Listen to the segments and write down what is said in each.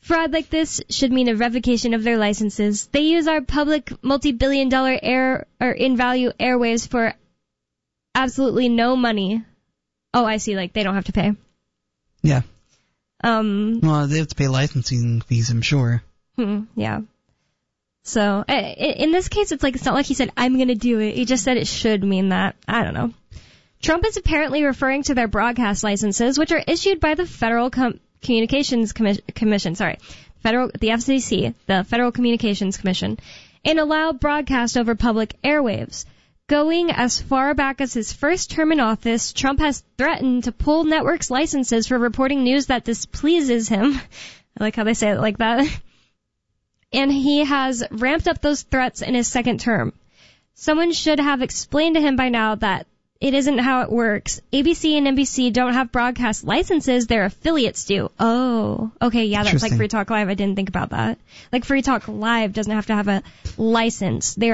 Fraud like this should mean a revocation of their licenses. They use our public multi-billion-dollar in-value airwaves for absolutely no money. Oh, I see. Like, they don't have to pay. Yeah. Well, they have to pay licensing fees, I'm sure. Yeah. So, in this case, it's not like he said, I'm going to do it. He just said it should mean that. I don't know. Trump is apparently referring to their broadcast licenses, which are issued by the Federal Communications Commission, the FCC, the Federal Communications Commission, and allow broadcast over public airwaves. Going as far back as his first term in office, Trump has threatened to pull networks' licenses for reporting news that displeases him. I like how they say it like that. And he has ramped up those threats in his second term. Someone should have explained to him by now that it isn't how it works. ABC and NBC don't have broadcast licenses, their affiliates do. Oh, okay, yeah, that's like Free Talk Live. I didn't think about that. Like, Free Talk Live doesn't have to have a license. They're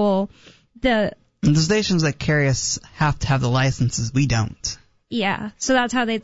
the stations that carry us have to have the licenses. We don't. Yeah, so that's how they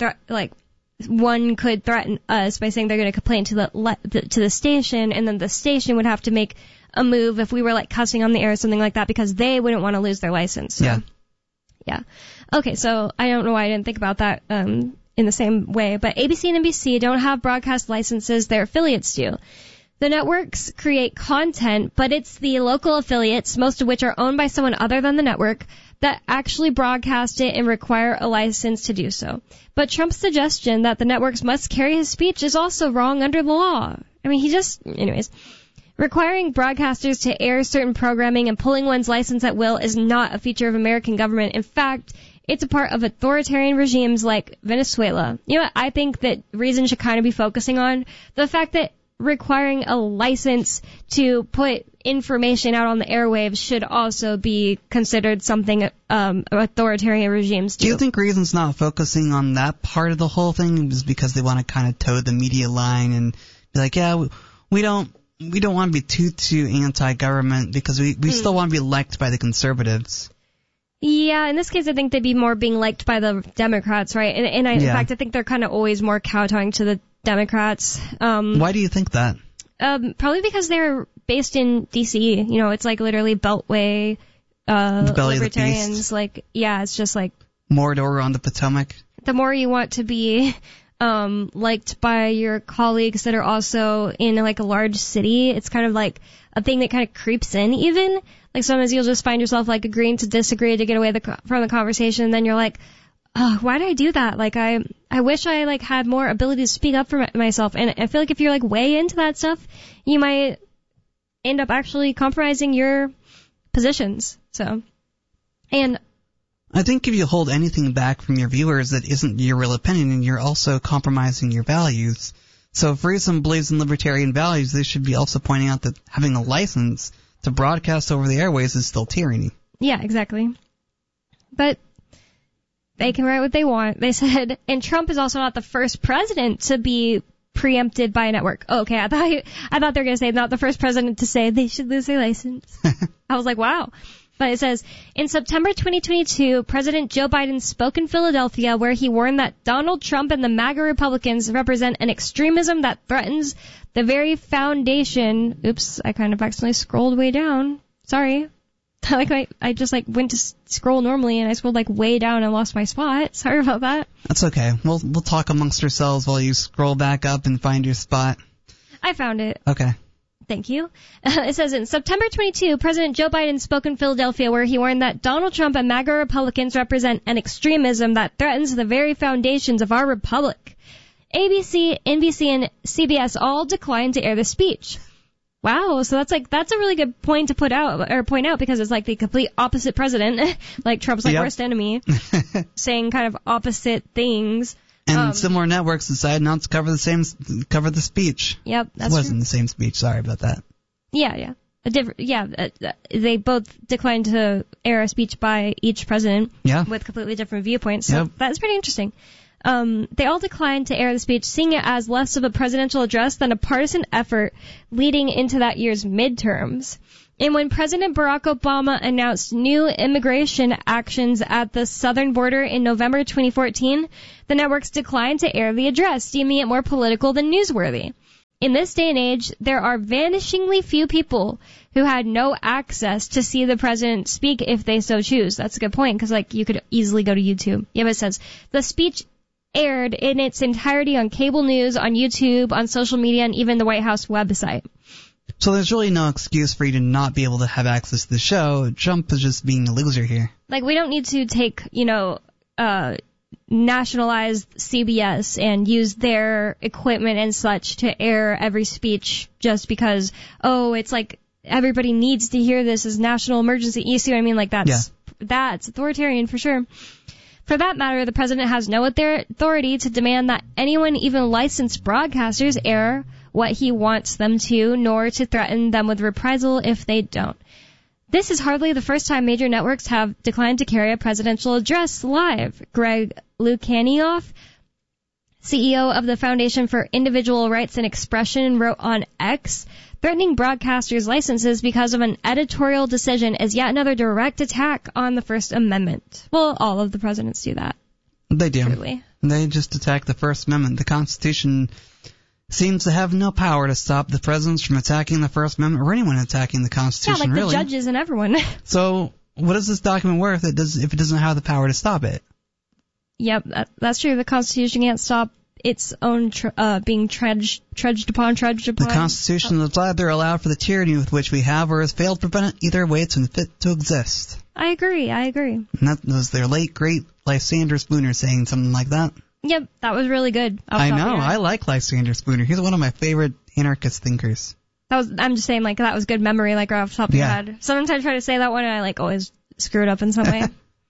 one could threaten us by saying they're going to complain to the station, and then the station would have to make a move if we were like cussing on the air or something like that, because they wouldn't want to lose their license. So. Yeah. Okay, so I don't know why I didn't think about that in the same way, but ABC and NBC don't have broadcast licenses, their affiliates do. The networks create content, but it's the local affiliates, most of which are owned by someone other than the network, that actually broadcast it and require a license to do so. But Trump's suggestion that the networks must carry his speech is also wrong under the law. I mean, anyways. Requiring broadcasters to air certain programming and pulling one's license at will is not a feature of American government. In fact, it's a part of authoritarian regimes like Venezuela. You know what I think that reason should kind of be focusing on? The fact that requiring a license to put information out on the airwaves should also be considered something authoritarian regimes do. Do you think reason's not focusing on that part of the whole thing is because they want to kind of toe the media line and be like, yeah, we don't want to be too anti-government because we still want to be liked by the conservatives. Yeah, in this case, I think they'd be more being liked by the Democrats, right? In fact, I think they're kind of always more kowtowing to the Democrats. Why do you think that? Probably because they're based in D.C. You know, it's like literally Beltway, libertarians. Like, yeah, it's just like Mordor on the Potomac. The more you want to be liked by your colleagues that are also in like a large city, it's kind of like a thing that kind of creeps in even. Like sometimes you'll just find yourself like agreeing to disagree to get away from the conversation, and then you're like, oh, why did I do that? Like I wish I like had more ability to speak up for myself. And I feel like if you're like way into that stuff, you might end up actually compromising your positions. So, and I think if you hold anything back from your viewers that isn't your real opinion, and you're also compromising your values. So if reason believes in libertarian values, they should be also pointing out that having a license to broadcast over the airways is still tyranny. Yeah, exactly. But they can write what they want. They said, and Trump is also not the first president to be preempted by a network. Oh, okay, I thought they were going to say not the first president to say they should lose their license. I was like, wow. But it says, in September 2022, President Joe Biden spoke in Philadelphia where he warned that Donald Trump and the MAGA Republicans represent an extremism that threatens the very foundation. Oops, I kind of accidentally scrolled way down. Sorry. I just went to scroll normally and I scrolled way down and lost my spot. Sorry about that. That's okay. We'll talk amongst ourselves while you scroll back up and find your spot. I found it. Okay. Thank you. It says, in September 22, President Joe Biden spoke in Philadelphia where he warned that Donald Trump and MAGA Republicans represent an extremism that threatens the very foundations of our republic. ABC, NBC, and CBS all declined to air the speech. Wow, so that's a really good point to point out because it's the complete opposite president, Trump's worst enemy, saying kind of opposite things. And similar networks decided not to cover the speech. Yep, that's true. It wasn't true. the same speech. Sorry about that. Yeah. They both declined to air a speech by each president. Yeah. With completely different viewpoints. So that's pretty interesting. They all declined to air the speech, seeing it as less of a presidential address than a partisan effort leading into that year's midterms. And when President Barack Obama announced new immigration actions at the southern border in November 2014, the networks declined to air the address, deeming it more political than newsworthy. In this day and age, there are vanishingly few people who had no access to see the president speak if they so choose. That's a good point, because, like, you could easily go to YouTube. Yeah, but it says, the speech aired in its entirety on cable news, on YouTube, on social media, and even the White House website. So there's really no excuse for you to not be able to have access to the show. Trump is just being a loser here. Like, we don't need to take, nationalized CBS and use their equipment and such to air every speech just because, it's like everybody needs to hear this as national emergency. You see what I mean? Like, that's authoritarian for sure. For that matter, the president has no authority to demand that anyone, even licensed broadcasters, air what he wants them to, nor to threaten them with reprisal if they don't. This is hardly the first time major networks have declined to carry a presidential address live. Greg Lukianoff, CEO of the Foundation for Individual Rights and Expression, wrote on X, threatening broadcasters' licenses because of an editorial decision is yet another direct attack on the First Amendment. Well, all of the presidents do that. They do. Truly. They just attack the First Amendment. The Constitution seems to have no power to stop the presidents from attacking the First Amendment or anyone attacking the Constitution, yeah, like really. The judges and everyone. So what is this document worth if it doesn't have the power to stop it? Yep, that's true. The Constitution can't stop its own being trudged upon. The Constitution is either allowed for the tyranny with which we have or has failed to prevent it. Either way, it's unfit to exist. I agree. And that was their late, great Lysander Spooner saying something like that. Yep, that was really good. I know. I like Lysander Spooner. He's one of my favorite anarchist thinkers. I'm just saying, like, that was good memory, like, right off the top of your head. Sometimes I try to say that one, and I, like, always screw it up in some way.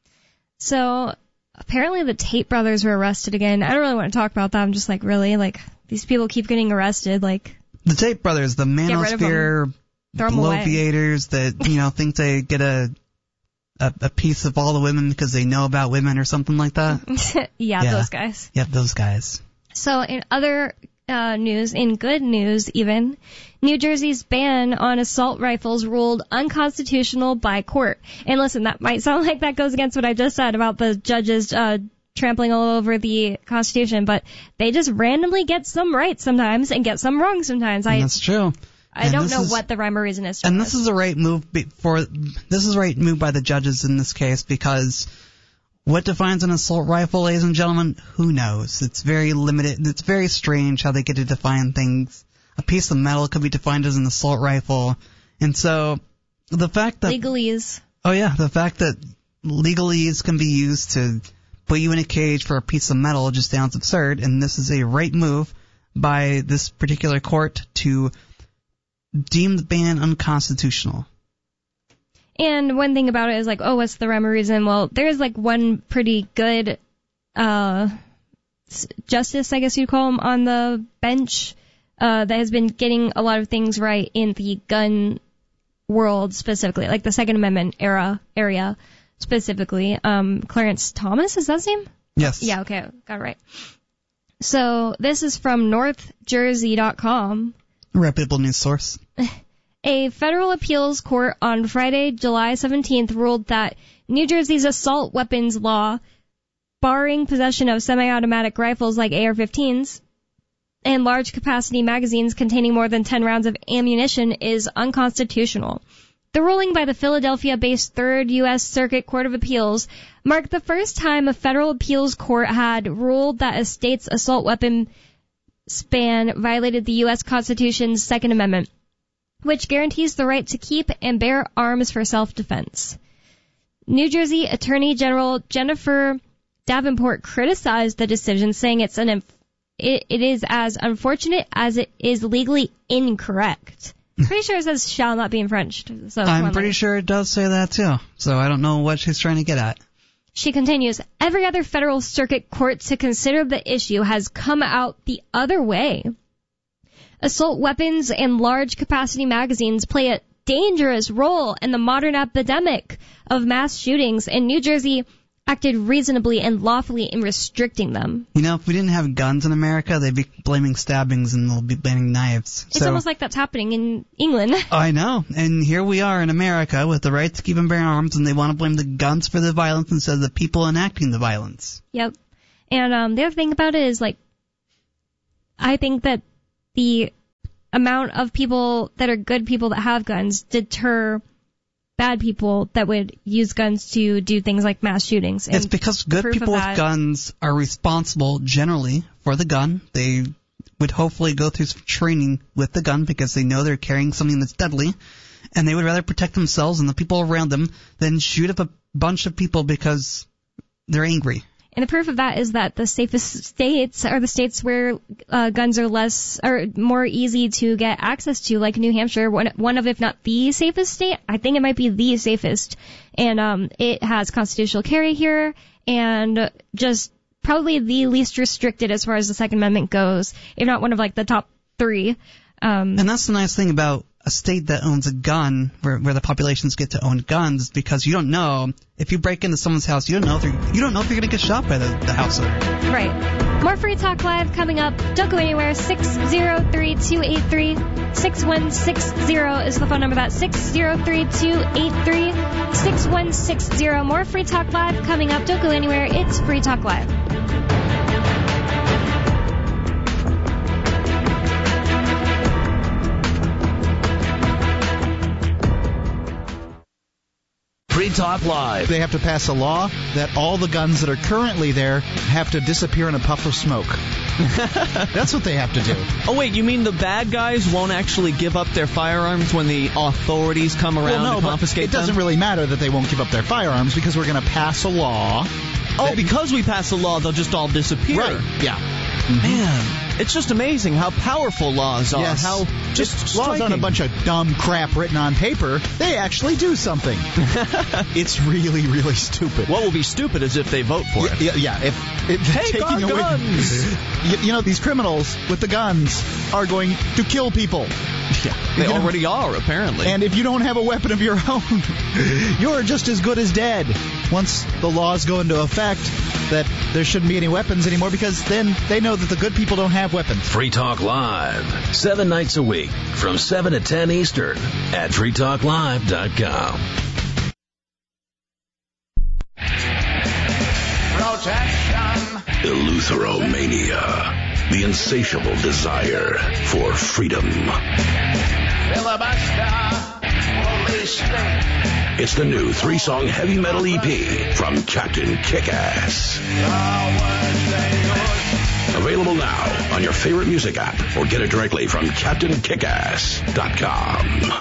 So, apparently the Tate brothers were arrested again. I don't really want to talk about that. I'm just like, really? Like, these people keep getting arrested, like... The Tate brothers, the manosphere bloviators that, think they get a piece of all the women because they know about women or something like that. yeah, those guys. Yep, those guys. So in other news, in good news even, New Jersey's ban on assault rifles ruled unconstitutional by court. And listen, that might sound like that goes against what I just said about the judges trampling all over the Constitution, but they just randomly get some right sometimes and get some wrong sometimes. That's true. I don't know what the rhyme or reason is. And this is the right move this is the right move by the judges in this case, because what defines an assault rifle, ladies and gentlemen? Who knows? It's very limited. It's very strange how they get to define things. A piece of metal could be defined as an assault rifle. And so the fact that legalese. Oh yeah, the fact that legalese can be used to put you in a cage for a piece of metal just sounds absurd, and this is a right move by this particular court to deem the ban unconstitutional. And one thing about it is like, what's the rhyme or reason? Well, there's like one pretty good justice, I guess you'd call him, on the bench that has been getting a lot of things right in the gun world specifically, like the Second Amendment area specifically. Clarence Thomas, is that his name? Yes. Yeah, okay, got it right. So this is from NorthJersey.com. Reputable news source. A federal appeals court on Friday, July 17th, ruled that New Jersey's assault weapons law, barring possession of semi-automatic rifles like AR-15s and large capacity magazines containing more than 10 rounds of ammunition, is unconstitutional. The ruling by the Philadelphia-based Third U.S. Circuit Court of Appeals marked the first time a federal appeals court had ruled that a state's assault weapon ban violated the U.S. Constitution's Second Amendment, which guarantees the right to keep and bear arms for self-defense. New Jersey Attorney General Jennifer Davenport criticized the decision, saying it is as unfortunate as it is legally incorrect. Pretty sure it says shall not be infringed. So I'm pretty sure it does say that too. So I don't know what she's trying to get at. She continues, every other federal circuit court to consider the issue has come out the other way. Assault weapons and large capacity magazines play a dangerous role in the modern epidemic of mass shootings, and New Jersey acted reasonably and lawfully in restricting them. You know, if we didn't have guns in America, they'd be blaming stabbings and they'll be blaming knives. It's almost like that's happening in England. I know. And here we are in America with the right to keep and bear arms, and they want to blame the guns for the violence instead of the people enacting the violence. Yep. And the other thing about it is, like, I think that the amount of people that are good people that have guns deter bad people that would use guns to do things like mass shootings. It's because good people with guns are responsible generally for the gun. They would hopefully go through some training with the gun because they know they're carrying something that's deadly, and they would rather protect themselves and the people around them than shoot up a bunch of people because they're angry. And the proof of that is that the safest states are the states where guns are more easy to get access to, like New Hampshire, one of, if not the safest state. I think it might be the safest. And it has constitutional carry here, and just probably the least restricted as far as the Second Amendment goes, if not one of like the top 3. And that's the nice thing about a state that owns a gun, where the populations get to own guns, because you don't know if you break into someone's house, you don't know if you're going to get shot by the house owner. Right. More Free Talk Live coming up. Don't go anywhere. 603-283-6160 is the phone number. That's 603-283-6160. More Free Talk Live coming up. Don't go anywhere. It's Free Talk Live. Free Talk Live. They have to pass a law that all the guns that are currently there have to disappear in a puff of smoke. That's what they have to do. Oh, wait, you mean the bad guys won't actually give up their firearms when the authorities come around to confiscate them? It doesn't really matter that they won't give up their firearms because we're going to pass a law. Oh, because we pass a law, they'll just all disappear. Right, yeah. Man, it's just amazing how powerful laws are. Yes. How just laws aren't a bunch of dumb crap written on paper. They actually do something. It's really, really stupid. What will be stupid is if they vote for it. Yeah. If take our guns. These criminals with the guns are going to kill people. Yeah, they already are, apparently. And if you don't have a weapon of your own, you're just as good as dead. Once the laws go into effect that there shouldn't be any weapons anymore, because then they know that the good people don't have weapons. Free Talk Live, 7 nights a week from 7 to 10 Eastern at freetalklive.com. Protection. Eleutheromania, the insatiable desire for freedom. Filibuster. Police state. It's the new 3-song heavy metal EP from Captain Kickass. Available now on your favorite music app, or get it directly from CaptainKickass.com.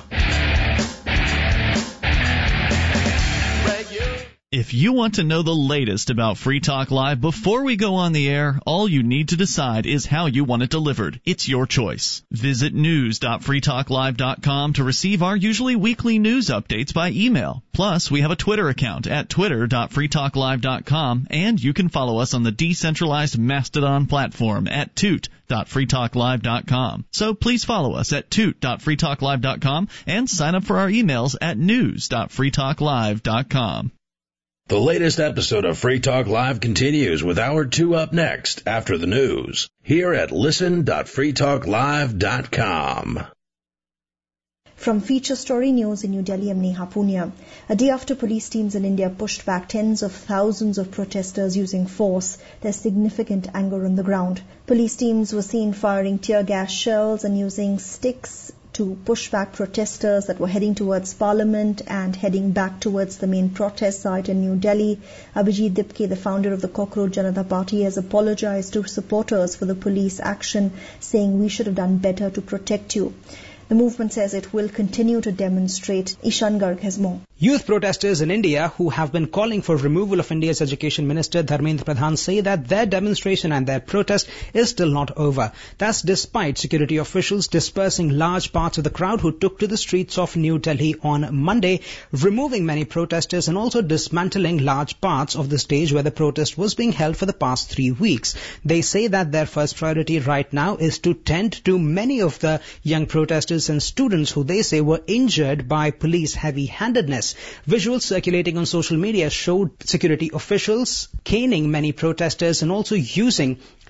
If you want to know the latest about Free Talk Live before we go on the air, all you need to decide is how you want it delivered. It's your choice. Visit news.freetalklive.com to receive our usually weekly news updates by email. Plus, we have a Twitter account at twitter.freetalklive.com, and you can follow us on the decentralized Mastodon platform at toot.freetalklive.com. So please follow us at toot.freetalklive.com and sign up for our emails at news.freetalklive.com. The latest episode of Free Talk Live continues with Hour 2 up next after the news, here at listen.freetalklive.com. From Feature Story News in New Delhi, I'm Neha Punya. A day after police teams in India pushed back tens of thousands of protesters using force, there's significant anger on the ground. Police teams were seen firing tear gas shells and using sticks to push back protesters that were heading towards Parliament and heading back towards the main protest site in New Delhi. Abhijit Dipke, the founder of the Cockroach Janata Party, has apologized to supporters for the police action, saying we should have done better to protect you. The movement says it will continue to demonstrate. Ishan Garg has more. Youth protesters in India who have been calling for removal of India's Education Minister Dharmendra Pradhan say that their demonstration and their protest is still not over. That's despite security officials dispersing large parts of the crowd who took to the streets of New Delhi on Monday, removing many protesters and also dismantling large parts of the stage where the protest was being held for the past 3 weeks. They say that their first priority right now is to tend to many of the young protesters and students who they say were injured by police heavy-handedness. Visuals circulating on social media showed security officials caning many protesters and also using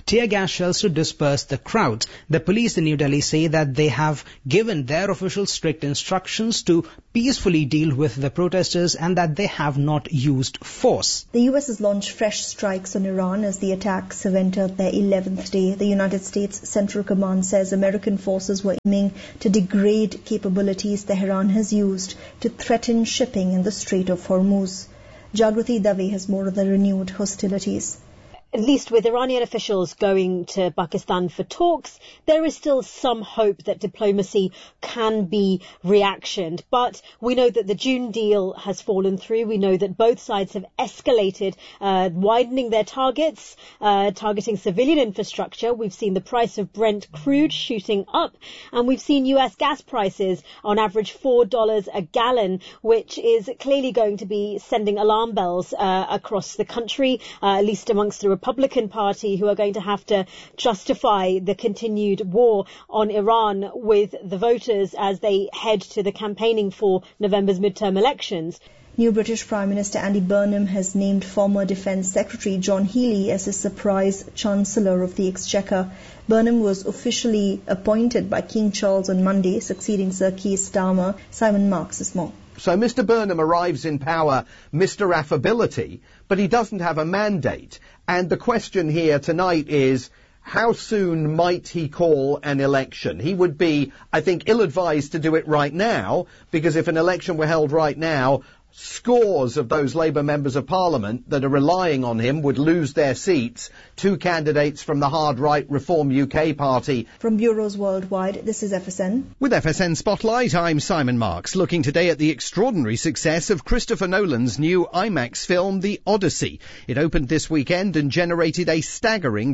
tear gas shells to disperse the crowds. The police in New Delhi say that they have given their officials strict instructions to peacefully deal with the protesters and that they have not used force. The US has launched fresh strikes on Iran as the attacks have entered their 11th day. The United States Central Command says American forces were aiming to degrade capabilities Tehran has used to threaten shipping in the Strait of Hormuz. Jagrati Dave has more of the renewed hostilities. At least with Iranian officials going to Pakistan for talks, there is still some hope that diplomacy can be reactioned. But we know that the June deal has fallen through. We know that both sides have escalated, widening their targets, targeting civilian infrastructure. We've seen the price of Brent crude shooting up, and we've seen US gas prices on average $4 a gallon, which is clearly going to be sending alarm bells across the country, at least amongst the Republican Party, who are going to have to justify the continued war on Iran with the voters as they head to the campaigning for November's midterm elections. New British Prime Minister Andy Burnham has named former Defence Secretary John Healey as his surprise Chancellor of the Exchequer. Burnham was officially appointed by King Charles on Monday, succeeding Sir Keir Starmer. Simon Marks is more. So Mr. Burnham arrives in power, Mr. Affability, but he doesn't have a mandate. And the question here tonight is, how soon might he call an election? He would be, I think, ill-advised to do it right now, because if an election were held right now, scores of those Labour members of Parliament that are relying on him would lose their seats. Two candidates from the hard-right Reform UK party. From bureaus worldwide, this is FSN. With FSN Spotlight, I'm Simon Marks, looking today at the extraordinary success of Christopher Nolan's new IMAX film, The Odyssey. It opened this weekend and generated a staggering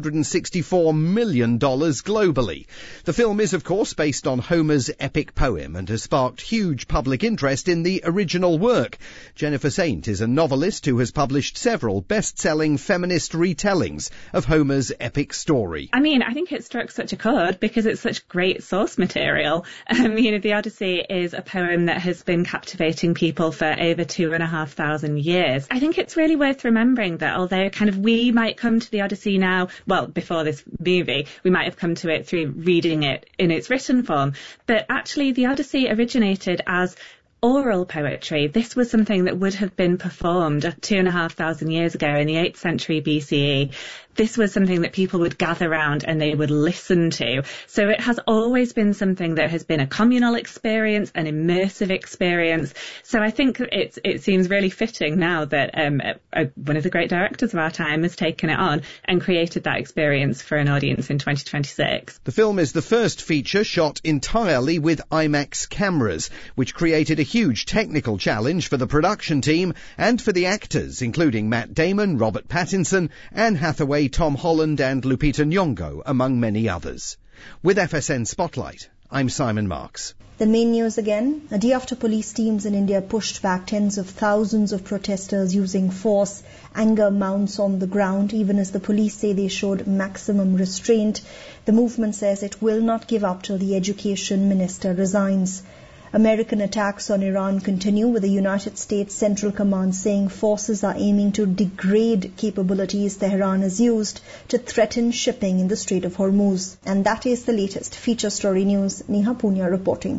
$264 million globally. The film is, of course, based on Homer's epic poem and has sparked huge public interest in the original work. Jennifer Saint is a novelist who has published several best-selling feminist retellings of Homer's epic story. I mean, I think it struck such a chord because it's such great source material. The Odyssey is a poem that has been captivating people for over 2,500 years. I think it's really worth remembering that although we might come to the Odyssey now, well, before this movie, we might have come to it through reading it in its written form, but actually the Odyssey originated as oral poetry. This was something that would have been performed 2,500 years ago in the 8th century BCE. This was something that people would gather around and they would listen to. So it has always been something that has been a communal experience, an immersive experience. So I think it seems really fitting now that one of the great directors of our time has taken it on and created that experience for an audience in 2026. The film is the first feature shot entirely with IMAX cameras, which created a huge technical challenge for the production team and for the actors, including Matt Damon, Robert Pattinson, Anne Hathaway, Tom Holland and Lupita Nyong'o, among many others. With FSN Spotlight, I'm Simon Marks. The main news again. A day after police teams in India pushed back tens of thousands of protesters using force, anger mounts on the ground, even as the police say they showed maximum restraint. The movement says it will not give up till the education minister resigns. American attacks on Iran continue, with the United States Central Command saying forces are aiming to degrade capabilities Tehran has used to threaten shipping in the Strait of Hormuz. And that is the latest feature story news. Neha Punya reporting.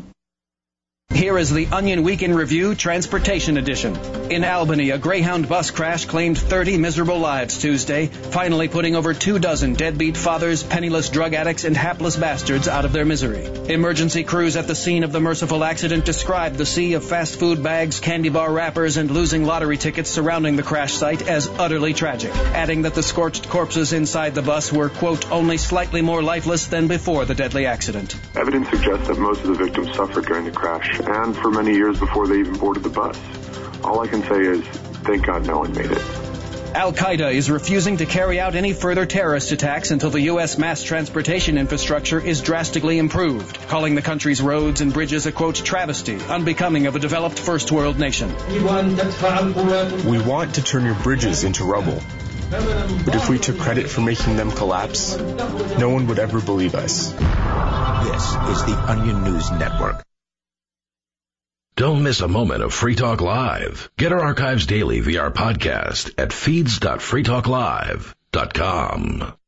Here is the Onion Weekend Review Transportation Edition. In Albany, a Greyhound bus crash claimed 30 miserable lives Tuesday, finally putting over 24 deadbeat fathers, penniless drug addicts, and hapless bastards out of their misery. Emergency crews at the scene of the merciful accident described the sea of fast food bags, candy bar wrappers, and losing lottery tickets surrounding the crash site as utterly tragic, adding that the scorched corpses inside the bus were, quote, only slightly more lifeless than before the deadly accident. Evidence suggests that most of the victims suffered during the crash, and for many years before they even boarded the bus. All I can say is, thank God no one made it. Al-Qaeda is refusing to carry out any further terrorist attacks until the U.S. mass transportation infrastructure is drastically improved, calling the country's roads and bridges a, quote, travesty, unbecoming of a developed first world nation. We want to turn your bridges into rubble. But if we took credit for making them collapse, no one would ever believe us. This is the Onion News Network. Don't miss a moment of Free Talk Live. Get our archives daily via our podcast at feeds.freetalklive.com.